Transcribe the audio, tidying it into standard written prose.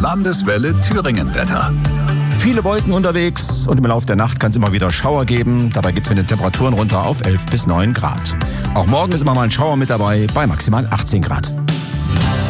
Landeswelle Thüringen-Wetter. Viele Wolken unterwegs und im Laufe der Nacht kann es immer wieder Schauer geben. Dabei geht es mit den Temperaturen runter auf 11 bis 9 Grad. Auch morgen ist immer mal ein Schauer mit dabei bei maximal 18 Grad.